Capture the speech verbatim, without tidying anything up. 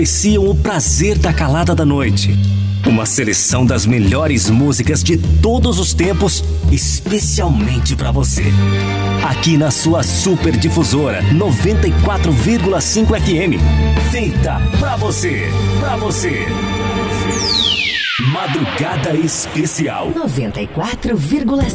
Apreciam o prazer da calada da noite. Uma seleção das melhores músicas de todos os tempos, especialmente para você. Aqui na sua Super Difusora noventa e quatro vírgula cinco F M. Feita pra você, pra você. Madrugada Especial noventa e quatro vírgula cinco